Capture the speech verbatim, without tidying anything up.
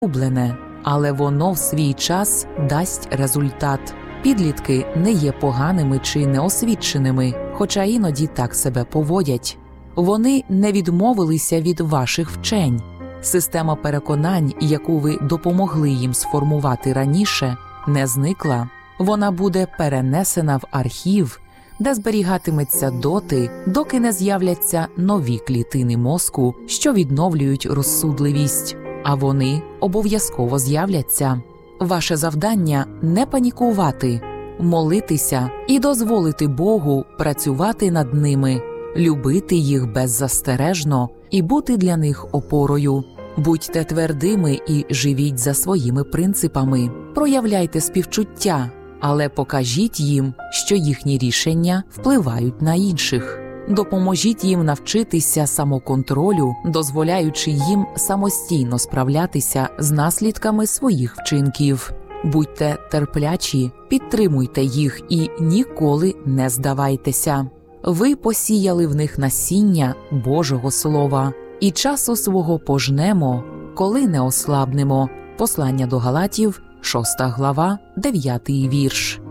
загублене, але воно в свій час дасть результат. Підлітки не є поганими чи неосвіченими, хоча іноді так себе поводять. Вони не відмовилися від ваших вчень. Система переконань, яку ви допомогли їм сформувати раніше, не зникла. Вона буде перенесена в архів, де зберігатиметься доти, доки не з'являться нові клітини мозку, що відновлюють розсудливість. А вони обов'язково з'являться. Ваше завдання – не панікувати, молитися і дозволити Богу працювати над ними, любити їх беззастережно і бути для них опорою. Будьте твердими і живіть за своїми принципами. Проявляйте співчуття, але покажіть їм, що їхні рішення впливають на інших. Допоможіть їм навчитися самоконтролю, дозволяючи їм самостійно справлятися з наслідками своїх вчинків. Будьте терплячі, підтримуйте їх і ніколи не здавайтеся. Ви посіяли в них насіння Божого Слова, і часу свого пожнемо, коли не ослабнемо. Послання до Галатів, шоста глава, дев'ятий вірш.